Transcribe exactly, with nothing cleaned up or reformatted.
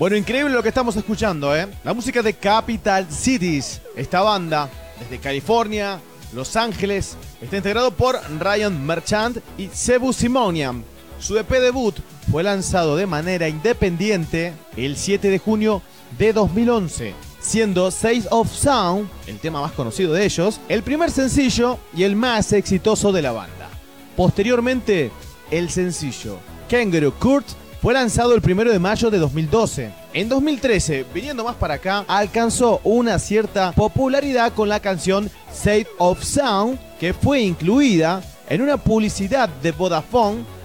Bueno, increíble lo que estamos escuchando, ¿eh? La música de Capital Cities. Esta banda, desde California, Los Ángeles, está integrado por Ryan Merchant y Cebu Simonian. Su E P debut fue lanzado de manera independiente el siete de junio de dos mil once, siendo State of Sound, el tema más conocido de ellos, el primer sencillo y el más exitoso de la banda. Posteriormente, el sencillo Kangaroo Court fue lanzado el primero de mayo de dos mil doce. En dos mil trece, viniendo más para acá, alcanzó una cierta popularidad con la canción State of Sound, que fue incluida en una publicidad de Vodafone